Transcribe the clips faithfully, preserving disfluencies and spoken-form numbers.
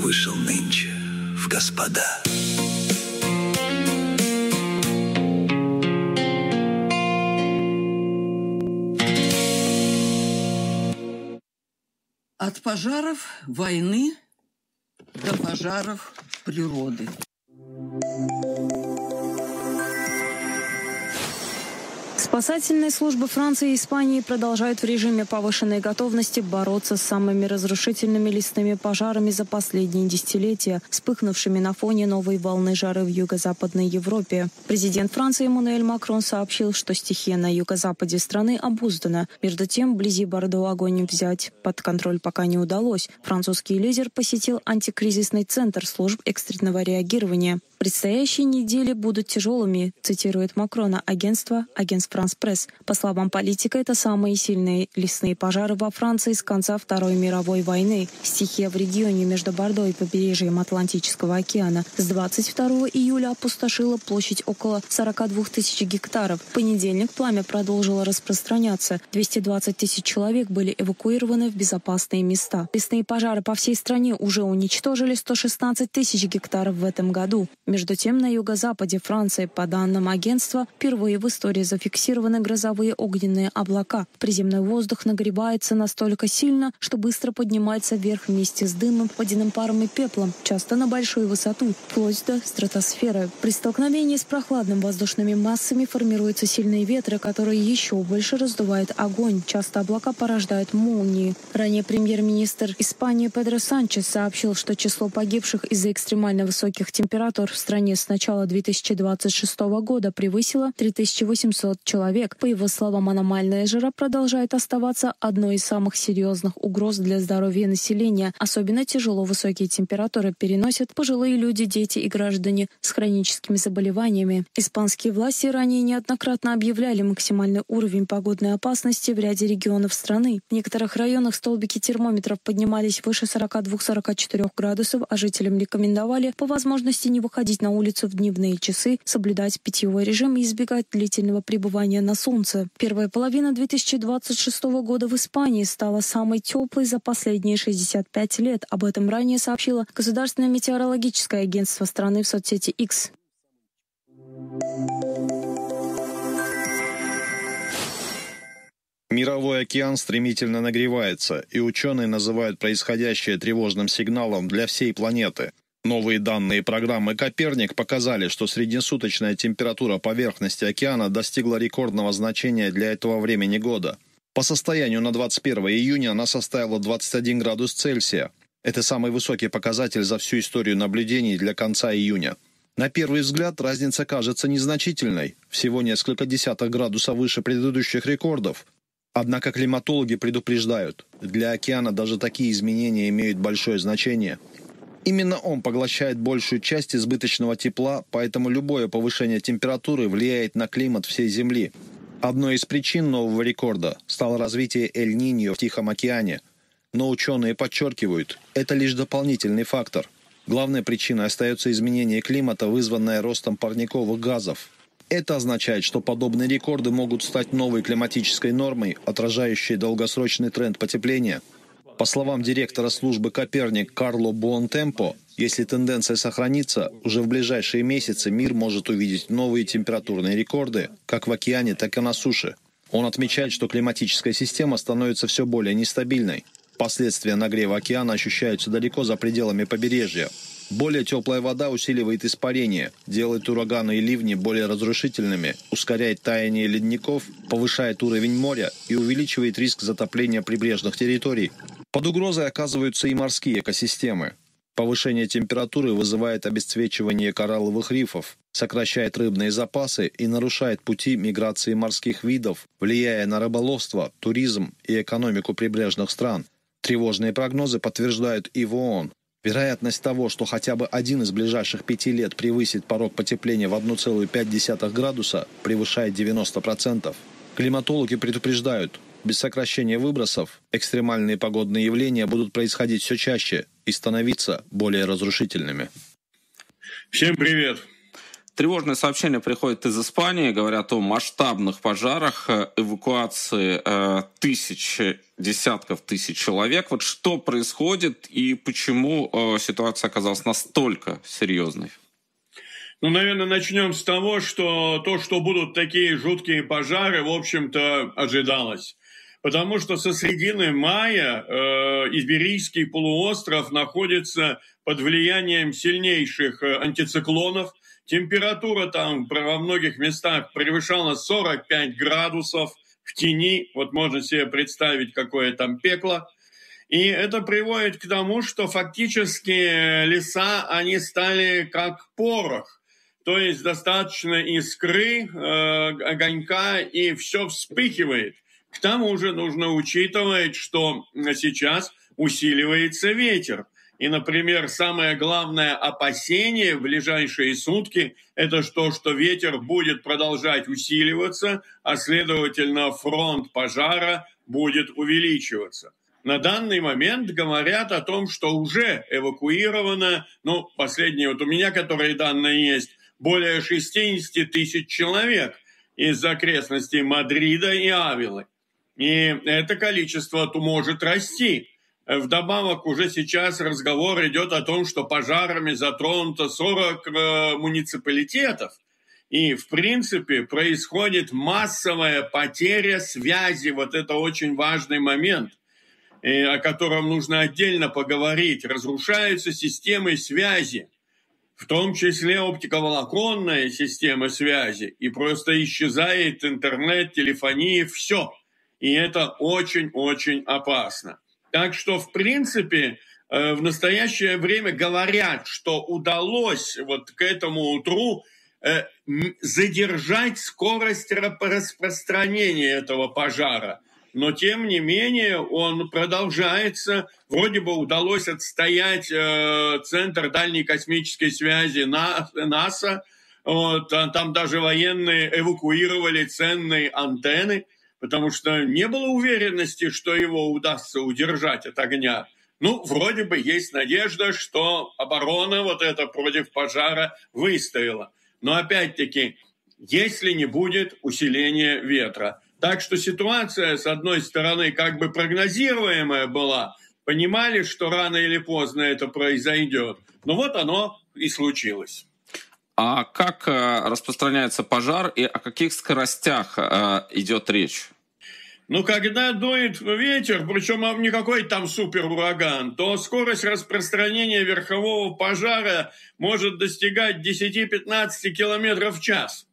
вышел нынче в господа. От пожаров войны до пожаров природы. Спасательные службы Франции и Испании продолжают в режиме повышенной готовности бороться с самыми разрушительными лесными пожарами за последние десятилетия, вспыхнувшими на фоне новой волны жары в юго-западной Европе. Президент Франции Эммануэль Макрон сообщил, что стихия на юго-западе страны обуздана. Между тем, вблизи Бордо огонь взять под контроль пока не удалось. Французский лидер посетил антикризисный центр служб экстренного реагирования. Предстоящие недели будут тяжелыми, цитирует Макрона агентство «Агенс Франс Пресс». По словам политика, это самые сильные лесные пожары во Франции с конца Второй мировой войны. Стихия в регионе между Бордо и побережьем Атлантического океана с двадцать второго июля опустошила площадь около сорок два тысяч гектаров. В понедельник пламя продолжило распространяться. двести двадцать тысяч человек были эвакуированы в безопасные места. Лесные пожары по всей стране уже уничтожили сто шестнадцать тысяч гектаров в этом году. Между тем, на юго-западе Франции, по данным агентства, впервые в истории зафиксированы грозовые огненные облака. Приземной воздух нагревается настолько сильно, что быстро поднимается вверх вместе с дымом, водяным паром и пеплом, часто на большую высоту, вплоть до стратосферы. При столкновении с прохладными воздушными массами формируются сильные ветры, которые еще больше раздувают огонь. Часто облака порождают молнии. Ранее премьер-министр Испании Педро Санчес сообщил, что число погибших из-за экстремально высоких температур в стране с начала две тысячи двадцать шестого года превысило три тысячи восемьсот человек. По его словам, аномальная жара продолжает оставаться одной из самых серьезных угроз для здоровья населения. Особенно тяжело высокие температуры переносят пожилые люди, дети и граждане с хроническими заболеваниями. Испанские власти ранее неоднократно объявляли максимальный уровень погодной опасности в ряде регионов страны. В некоторых районах столбики термометров поднимались выше сорок два — сорок четыре градусов, а жителям рекомендовали по возможности не выходить на улицу в дневные часы, соблюдать питьевой режим и избегать длительного пребывания на солнце. Первая половина две тысячи двадцать шестого года в Испании стала самой теплой за последние шестьдесят пять лет. Об этом ранее сообщило Государственное метеорологическое агентство страны в соцсети X. Мировой океан стремительно нагревается, и ученые называют происходящее тревожным сигналом для всей планеты. Новые данные программы «Коперник» показали, что среднесуточная температура поверхности океана достигла рекордного значения для этого времени года. По состоянию на двадцать первое июня она составила двадцать один градус Цельсия. Это самый высокий показатель за всю историю наблюдений для конца июня. На первый взгляд разница кажется незначительной, всего несколько десятых градуса выше предыдущих рекордов. Однако климатологи предупреждают, для океана даже такие изменения имеют большое значение. Именно он поглощает большую часть избыточного тепла, поэтому любое повышение температуры влияет на климат всей Земли. Одной из причин нового рекорда стало развитие Эль-Ниньо в Тихом океане. Но ученые подчеркивают, это лишь дополнительный фактор. Главной причиной остается изменение климата, вызванное ростом парниковых газов. Это означает, что подобные рекорды могут стать новой климатической нормой, отражающей долгосрочный тренд потепления. По словам директора службы «Коперник» Карло Буонтемпо, если тенденция сохранится, уже в ближайшие месяцы мир может увидеть новые температурные рекорды, как в океане, так и на суше. Он отмечает, что климатическая система становится все более нестабильной. Последствия нагрева океана ощущаются далеко за пределами побережья. Более теплая вода усиливает испарение, делает ураганы и ливни более разрушительными, ускоряет таяние ледников, повышает уровень моря и увеличивает риск затопления прибрежных территорий. Под угрозой оказываются и морские экосистемы. Повышение температуры вызывает обесцвечивание коралловых рифов, сокращает рыбные запасы и нарушает пути миграции морских видов, влияя на рыболовство, туризм и экономику прибрежных стран. Тревожные прогнозы подтверждают и в ООН. Вероятность того, что хотя бы один из ближайших пяти лет превысит порог потепления в одна целая пять десятых градуса, превышает девяносто процентов. Климатологи предупреждают, без сокращения выбросов экстремальные погодные явления будут происходить все чаще и становиться более разрушительными. Всем привет! Тревожные сообщения приходят из Испании, говорят о масштабных пожарах, эвакуации э, тысяч, десятков тысяч человек. Вот что происходит и почему э, ситуация оказалась настолько серьезной? Ну, наверное, начнем с того, что то, что будут такие жуткие пожары, в общем-то, ожидалось. Потому что со середины мая э, Иберийский полуостров находится под влиянием сильнейших э, антициклонов. Температура там во многих местах превышала сорок пять градусов в тени. Вот можно себе представить, какое там пекло. И это приводит к тому, что фактически леса, они стали как порох. То есть достаточно искры, э, огонька, и все вспыхивает. К тому же нужно учитывать, что сейчас усиливается ветер. И, например, самое главное опасение в ближайшие сутки – это то, что ветер будет продолжать усиливаться, а, следовательно, фронт пожара будет увеличиваться. На данный момент говорят о том, что уже эвакуировано, ну, последние вот у меня, которые данные есть, более шестьдесят тысяч человек из окрестностей Мадрида и Авилы. И это количество может расти. Вдобавок уже сейчас разговор идет о том, что пожарами затронуто сорок э, муниципалитетов. И, в принципе, происходит массовая потеря связи. Вот это очень важный момент, э, о котором нужно отдельно поговорить. Разрушаются системы связи, в том числе оптиковолоконная система связи. И просто исчезает интернет, телефония, все. И это очень-очень опасно. Так что, в принципе, в настоящее время говорят, что удалось вот к этому утру задержать скорость распространения этого пожара. Но, тем не менее, он продолжается. Вроде бы удалось отстоять Центр дальней космической связи НАСА. Вот, там даже военные эвакуировали ценные антенны, потому что не было уверенности, что его удастся удержать от огня. Ну, вроде бы есть надежда, что оборона вот эта против пожара выстояла. Но опять-таки, если не будет усиления ветра. Так что ситуация, с одной стороны, как бы прогнозируемая была, понимали, что рано или поздно это произойдет. Но вот оно и случилось. А как э, распространяется пожар и о каких скоростях э, идет речь? Ну, когда дует ветер, причем никакой там суперураган, то скорость распространения верхового пожара может достигать десять-пятнадцать километров в час.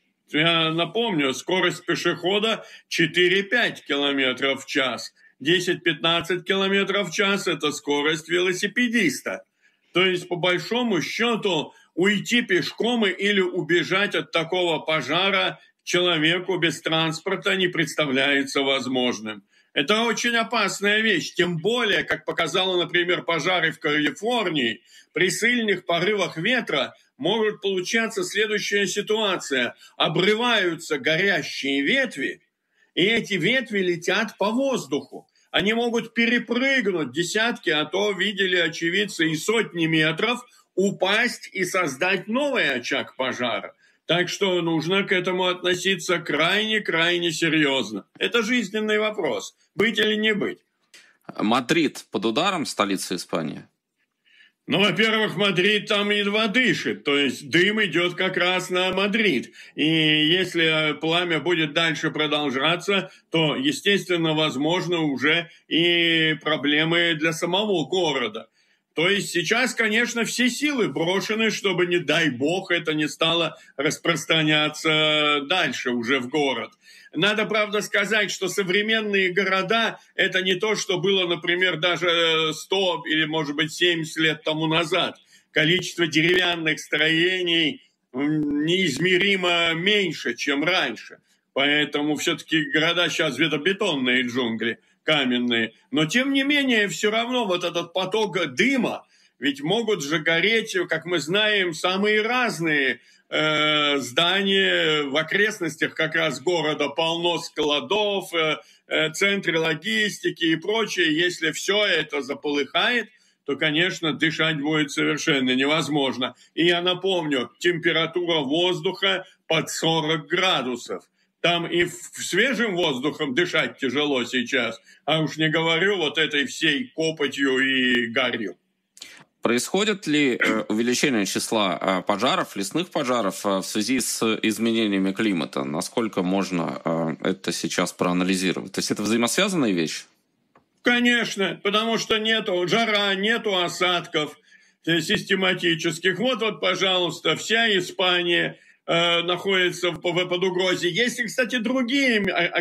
Я напомню, скорость пешехода четыре-пять километров в час. десять-пятнадцать километров в час – это скорость велосипедиста. То есть, по большому счету, уйти пешком или убежать от такого пожара человеку без транспорта не представляется возможным. Это очень опасная вещь, тем более, как показало, например, пожары в Калифорнии, при сильных порывах ветра может получаться следующая ситуация. Обрываются горящие ветви, и эти ветви летят по воздуху. Они могут перепрыгнуть десятки, а то видели очевидцы и сотни метров, упасть и создать новый очаг пожара. Так что нужно к этому относиться крайне-крайне серьезно. Это жизненный вопрос, быть или не быть. Мадрид под ударом, столица Испании? Ну, во-первых, Мадрид там едва дышит, то есть дым идет как раз на Мадрид. И если пламя будет дальше продолжаться, то, естественно, возможно уже и проблемы для самого города. То есть сейчас, конечно, все силы брошены, чтобы, не дай бог, это не стало распространяться дальше уже в город. Надо, правда, сказать, что современные города – это не то, что было, например, даже сто или, может быть, семьдесят лет тому назад. Количество деревянных строений неизмеримо меньше, чем раньше. Поэтому все-таки города сейчас это бетонные джунгли, каменные. Но, тем не менее, все равно вот этот поток дыма, ведь могут же гореть, как мы знаем, самые разные э, здания в окрестностях как раз города, полно складов, э, э, центры логистики и прочее. Если все это заполыхает, то, конечно, дышать будет совершенно невозможно. И я напомню, температура воздуха под сорок градусов. Там и свежим воздухом дышать тяжело сейчас, а уж не говорю вот этой всей копотью и гарью. Происходит ли увеличение числа пожаров, лесных пожаров в связи с изменениями климата? Насколько можно это сейчас проанализировать? То есть это взаимосвязанные вещи? Конечно, потому что нету жара, нету осадков систематических. Вот, вот, пожалуйста, вся Испания э, находится в, под угрозой. Есть, кстати, другие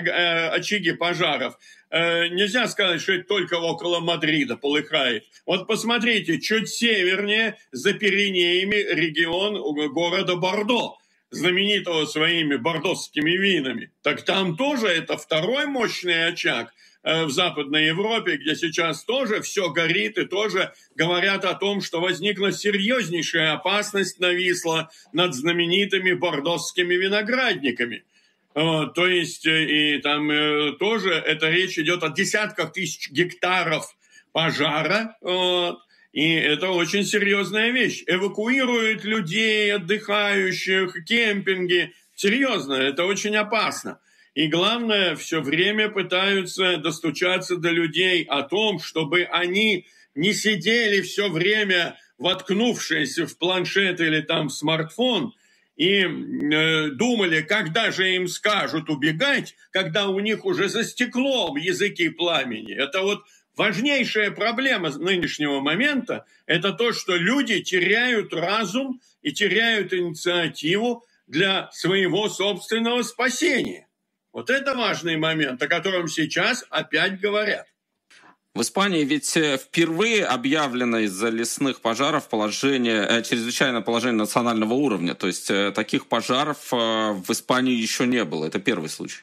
очаги пожаров. Э, нельзя сказать, что это только около Мадрида полыхает. Вот посмотрите, чуть севернее, за Пиренеями, регион города Бордо, знаменитого своими бордосскими винами. Так там тоже это второй мощный очаг в Западной Европе, где сейчас тоже все горит, и тоже говорят о том, что возникла серьезнейшая опасность, нависла над знаменитыми бордосскими виноградниками. Вот, то есть, и там тоже это речь идет о десятках тысяч гектаров пожара, вот, и это очень серьезная вещь. Эвакуируют людей, отдыхающих, кемпинги. Серьезно, это очень опасно. И главное, все время пытаются достучаться до людей о том, чтобы они не сидели все время, воткнувшись в планшет или там в смартфон, и э, думали, когда же им скажут убегать, когда у них уже за стеклом языки пламени. Это вот важнейшая проблема нынешнего момента, это то, что люди теряют разум и теряют инициативу для своего собственного спасения. Вот это важный момент, о котором сейчас опять говорят. В Испании ведь впервые объявлено из-за лесных пожаров положение, чрезвычайное положение национального уровня. То есть таких пожаров в Испании еще не было. Это первый случай.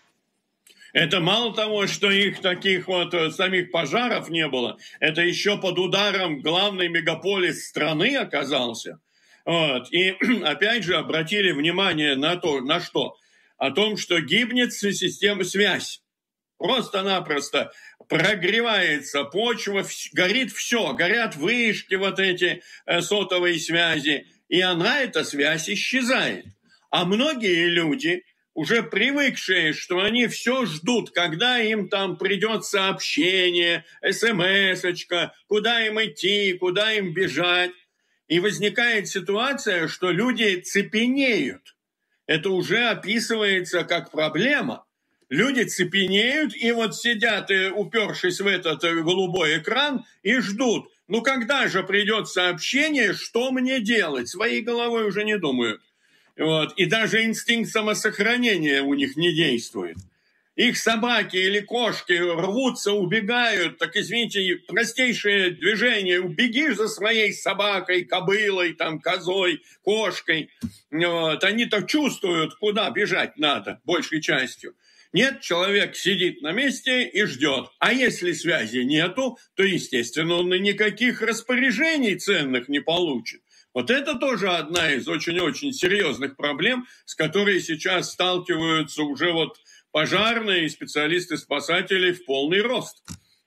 Это мало того, что их таких вот самих пожаров не было, это еще под ударом главный мегаполис страны оказался. Вот. И опять же обратили внимание на то, на что? О том, что гибнет система связь. Просто-напросто прогревается почва, горит все, горят вышки вот эти э, сотовой связи, и она, эта связь, исчезает. А многие люди, уже привыкшие, что они все ждут, когда им там придет сообщение, смс-очка, куда им идти, куда им бежать. И возникает ситуация, что люди цепенеют. Это уже описывается как проблема. Люди цепенеют и вот сидят, упершись в этот голубой экран, и ждут. Ну когда же придет сообщение, что мне делать? Своей головой уже не думают. Вот. И даже инстинкт самосохранения у них не действует. Их собаки или кошки рвутся, убегают. Так, извините, простейшее движение. Убегишь за своей собакой, кобылой, там, козой, кошкой. Вот. Они так чувствуют, куда бежать надо, большей частью. Нет, человек сидит на месте и ждет. А если связи нету, то, естественно, он и никаких распоряжений ценных не получит. Вот это тоже одна из очень-очень серьезных проблем, с которой сейчас сталкиваются уже вот пожарные и специалисты-спасатели в полный рост.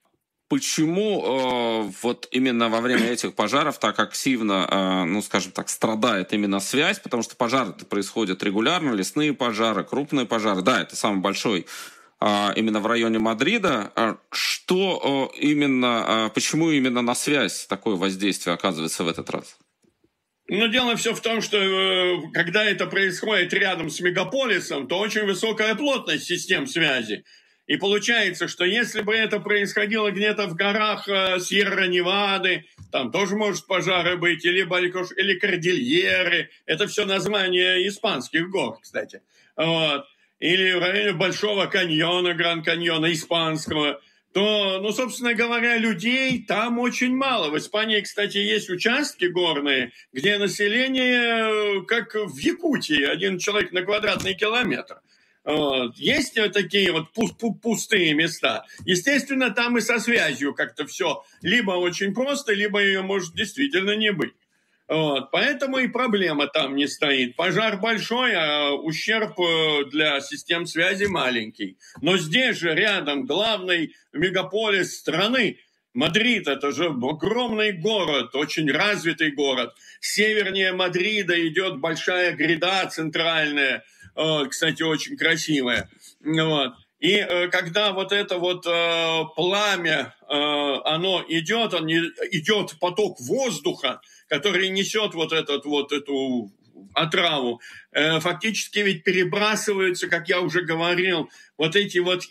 Почему э, вот именно во время этих пожаров так активно, э, ну, скажем так, страдает именно связь? Потому что пожары-то происходят регулярно, лесные пожары, крупные пожары. Да, это самый большой э, именно в районе Мадрида. Что э, именно, э, почему именно на связь такое воздействие оказывается в этот раз? Но дело все в том, что э, когда это происходит рядом с мегаполисом, то очень высокая плотность систем связи. И получается, что если бы это происходило где-то в горах э, Сьерра-Невады, там тоже может пожары быть, или, Балькош, или Кордильеры, это все названия испанских гор, кстати. Вот. Или в районе Большого каньона, Гранд-каньона испанского, то, ну, собственно говоря, людей там очень мало. В Испании, кстати, есть участки горные, где население, как в Якутии, один человек на квадратный километр. Вот. Есть такие вот пустые места. Естественно, там и со связью как-то все либо очень просто, либо ее может действительно не быть. Вот. Поэтому и проблема там не стоит. Пожар большой, а ущерб для систем связи маленький. Но здесь же рядом главный мегаполис страны. Мадрид – это же огромный город, очень развитый город. Севернее Мадрида идет большая гряда центральная, кстати, очень красивая. Вот. И когда вот это вот пламя, оно идет, он идет поток воздуха, который несет вот, этот, вот эту отраву, фактически ведь перебрасываются, как я уже говорил, вот эти вот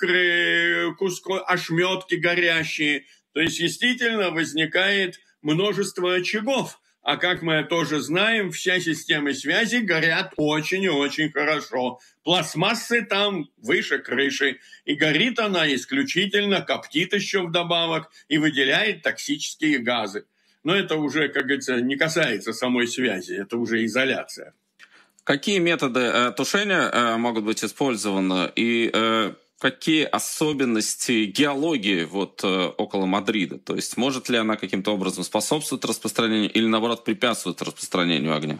искры, куски, ошметки горящие. То есть действительно возникает множество очагов. А как мы тоже знаем, вся система связи горят очень и очень хорошо. Пластмассы там выше крыши. И горит она исключительно, коптит еще вдобавок и выделяет токсические газы. Но это уже, как говорится, не касается самой связи, это уже изоляция. Какие методы э, тушения э, могут быть использованы и э, какие особенности геологии вот, э, около Мадрида? То есть может ли она каким-то образом способствовать распространению или, наоборот, препятствует распространению огня?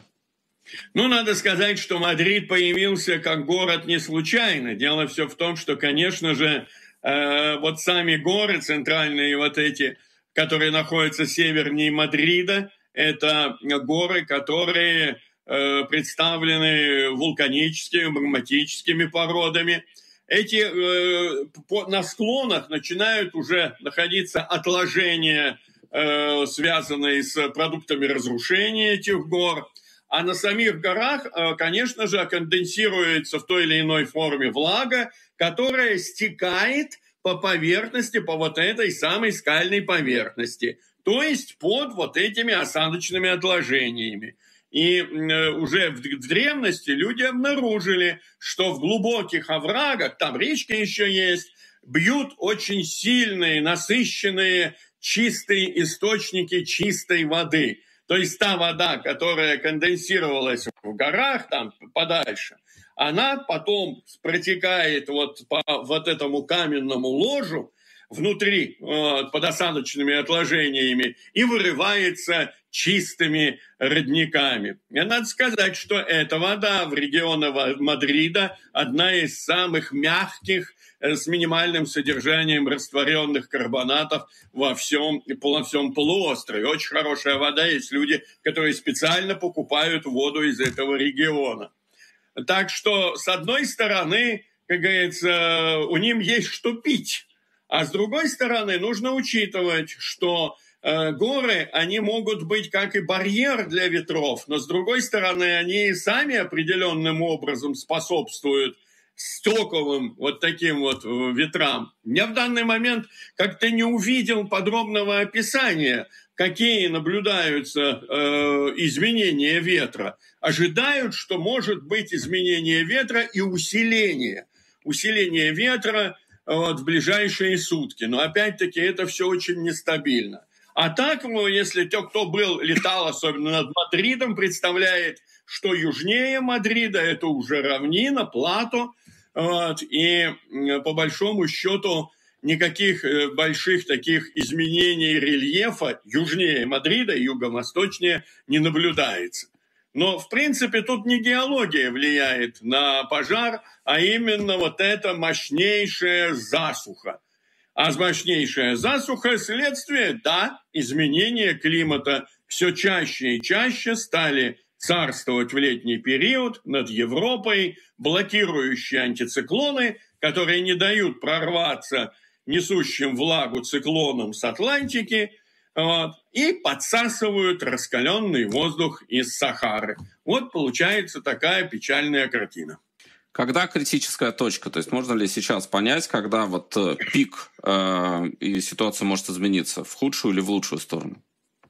Ну, надо сказать, что Мадрид появился как город не случайно. Дело все в том, что, конечно же, э, вот сами горы центральные вот эти, которые находятся севернее Мадрида, это горы, которые э, представлены вулканическими, магматическими породами. Эти э, по, на склонах начинают уже находиться отложения, э, связанные с продуктами разрушения этих гор. А на самих горах, э, конечно же, конденсируется в той или иной форме влага, которая стекает по поверхности, по вот этой самой скальной поверхности, то есть под вот этими осадочными отложениями. И э, уже в, в древности люди обнаружили, что в глубоких оврагах, там речки еще есть, бьют очень сильные, насыщенные, чистые источники чистой воды. То есть та вода, которая конденсировалась в горах, там подальше, она потом протекает вот по вот этому каменному ложу внутри, вот, под осадочными отложениями и вырывается чистыми родниками. И надо сказать, что эта вода в регионе Мадрида одна из самых мягких, с минимальным содержанием растворенных карбонатов во всем, во всем полуострове. Очень хорошая вода, есть люди, которые специально покупают воду из этого региона. Так что, с одной стороны, как говорится, у них есть что пить, а с другой стороны, нужно учитывать, что э, горы, они могут быть как и барьер для ветров, но с другой стороны, они и сами определенным образом способствуют стоковым вот таким вот ветрам. Я в данный момент как-то не увидел подробного описания, какие наблюдаются э, изменения ветра. Ожидают, что может быть изменение ветра и усиление. Усиление ветра вот, в ближайшие сутки. Но опять-таки это все очень нестабильно. А так, ну, если те, кто был, летал особенно над Мадридом, представляет, что южнее Мадрида это уже равнина, плато. Вот, и по большому счету никаких больших таких изменений рельефа южнее Мадрида и юго-восточнее не наблюдается. Но, в принципе, тут не геология влияет на пожар, а именно вот эта мощнейшая засуха. А мощнейшая засуха – следствие, да, изменения климата. Все чаще и чаще стали царствовать в летний период над Европой блокирующие антициклоны, которые не дают прорваться несущим влагу циклонам с Атлантики, вот, и подсасывают раскаленный воздух из Сахары. Вот получается такая печальная картина. Когда критическая точка? То есть можно ли сейчас понять, когда вот пик э, и ситуация может измениться в худшую или в лучшую сторону?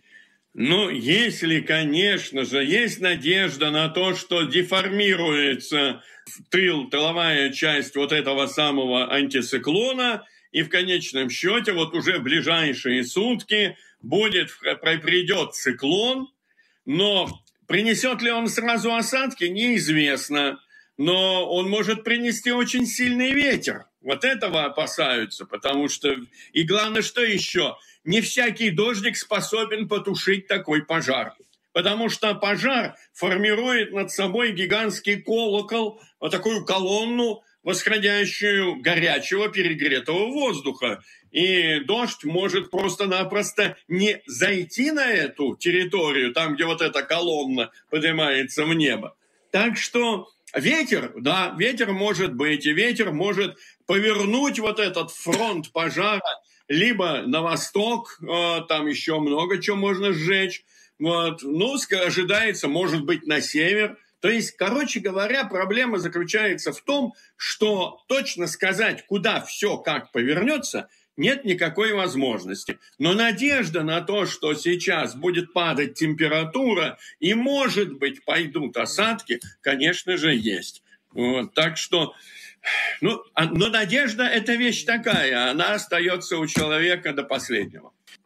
Ну, если, конечно же, есть надежда на то, что деформируется тыл, тыловая часть вот этого самого антициклона, и в конечном счете вот уже в ближайшие сутки будет, придет циклон, но принесет ли он сразу осадки, неизвестно. Но он может принести очень сильный ветер. Вот этого опасаются, потому что... И главное, что еще? Не всякий дождик способен потушить такой пожар. Потому что пожар формирует над собой гигантский колокол, вот такую колонну восходящую горячего перегретого воздуха. И дождь может просто-напросто не зайти на эту территорию, там, где вот эта колонна поднимается в небо. Так что ветер, да, ветер может быть, и ветер может повернуть вот этот фронт пожара либо на восток, там еще много чего можно сжечь, вот, ну, ожидается, может быть, на север. То есть, короче говоря, проблема заключается в том, что точно сказать, куда все как повернется, нет никакой возможности. Но надежда на то, что сейчас будет падать температура и, может быть, пойдут осадки, конечно же, есть. Вот, так что, ну, но надежда – это вещь такая, она остается у человека до последнего.